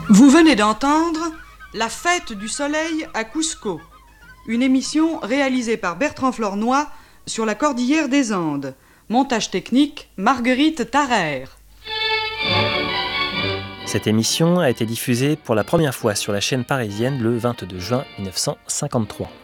Vous venez d'entendre La fête du soleil à Cusco, une émission réalisée par Bertrand Flornoy sur la Cordillère des Andes. Montage technique, Marguerite Tarrer. Cette émission a été diffusée pour la première fois sur la chaîne parisienne le 22 juin 1953.